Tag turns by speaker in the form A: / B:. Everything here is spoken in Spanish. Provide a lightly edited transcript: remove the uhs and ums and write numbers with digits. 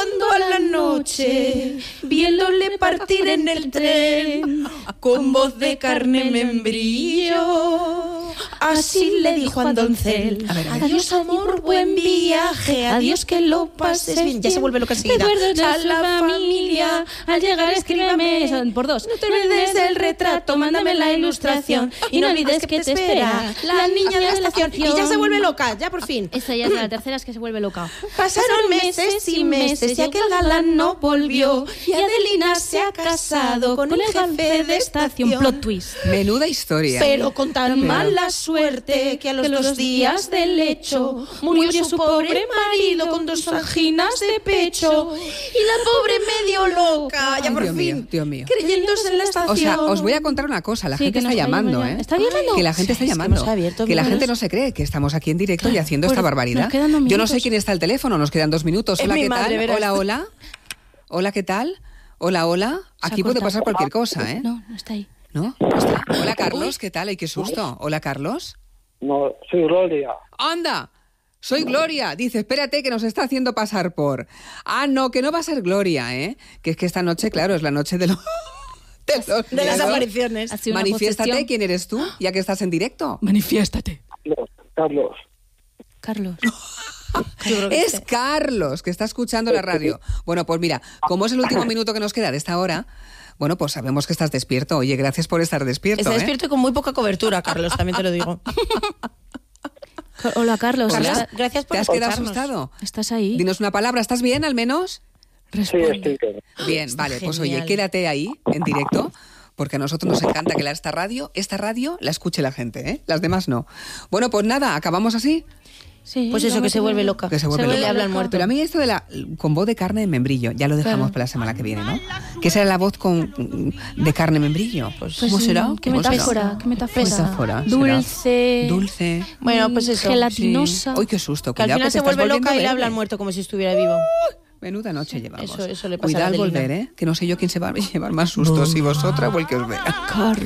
A: cuando a la noche, viéndole partir en el tren, con voz de carne membrillo, así le dijo a Doncel: adiós amor, buen viaje, adiós que lo pases bien. Ya se vuelve loca enseguida.
B: A la familia, al llegar escríbeme por dos.
A: No te olvides del retrato, mándame la ilustración y no olvides que te espera la niña de la estación. Y ya se vuelve loca, ya por fin.
B: Esa ya es la tercera, es que se vuelve loca.
A: Pasaron meses y meses y aquel galán no volvió y Adelina se ha casado con el jefe de estación.
B: Plot twist.
C: Menuda historia.
A: Pero con tan mala suerte que a los 2 días del hecho murió su pobre marido con 2 anginas de pecho y la pobre medio loca, ya por
C: Dios
A: fin,
C: mío, Dios mío.
A: creyéndose en la estación.
C: O sea, os voy a contar una cosa, la gente
B: que
C: está
B: nos
C: llamando,
B: vayamos ya. ¿Está llamando?
C: Que la gente está
A: Es que
C: llamando.
A: hemos abierto
C: Que la
A: números.
C: gente no se cree que estamos aquí en directo y haciendo esta
B: Pues,
C: barbaridad.
B: nos quedan 2
C: Yo no
B: minutos.
C: sé quién está al teléfono, nos quedan 2 minutos.
A: Es
C: Hola,
A: mi
C: ¿qué
A: madre,
C: tal?
A: verás.
C: Hola, hola. Hola, ¿qué tal? Hola, hola. Aquí puede
B: cortado.
C: pasar cualquier cosa, ¿eh?
B: No, no está ahí.
C: ¿No? No está. Hola, Carlos, ¿qué tal? Ay, qué susto. Hola, Carlos.
D: No, soy Gloria.
C: ¡Anda! Soy Gloria. Dice, espérate que nos está haciendo pasar por... Ah, no, que no va a ser Gloria, ¿eh? Que es que esta noche, claro, es la noche de los...
A: De las
C: miedos.
A: apariciones.
B: Ha sido una
C: Manifiéstate,
B: posesión.
C: ¿quién eres tú? Ya que estás en directo.
B: Manifiéstate.
D: Carlos.
B: Carlos.
C: Es Carlos, que está escuchando la radio. Bueno, pues mira, como es el último minuto que nos queda de esta hora, bueno, pues sabemos que estás despierto. Oye, gracias por estar despierto.
A: Está
C: ¿eh?
A: despierto y con muy poca cobertura, Carlos, también te lo digo.
B: Hola, Carlos.
A: Hola. Gracias por
C: ¿Te has quedado
A: escucharnos.
C: asustado?
B: ¿Estás ahí?
C: Dinos una palabra, ¿estás bien al menos?
D: Sí,
B: Responde.
D: estoy bien.
C: Bien,
A: Está
C: vale, pues
A: genial.
C: oye, quédate ahí en directo, porque a nosotros nos encanta que esta radio la escuche la gente, ¿eh? Las demás no. Bueno, pues nada, acabamos así.
B: Sí,
A: Pues eso, que
B: vamos
A: se
B: a
A: vuelve
B: ver.
A: loca.
C: Que se vuelve
A: Le
C: loca.
A: habla al muerto.
C: Pero a mí esto de con voz de carne de membrillo, ya lo dejamos
B: Claro.
C: para la semana que viene, ¿no? ¿Qué será la voz de carne membrillo?
A: Pues,
C: ¿Cómo será?
B: ¿Qué
C: ¿Cómo será?
B: metáfora? ¿Qué metáfora?
C: Metáfora, será.
B: Dulce.
C: Dulce.
A: Bueno, pues eso.
B: Gelatinosa.
C: Uy, qué susto.
A: Que al
C: Cuidado
A: final
C: que te
A: se
C: estás
A: vuelve
C: volviendo
A: loca y le
C: verde.
A: habla al muerto como si estuviera vivo.
C: Menuda noche llevamos.
A: Eso le pasa a
C: Cuidado al
A: Adelina.
C: volver, ¿eh? Que no sé yo quién se va a llevar más sustos, si vosotras o el que os vea.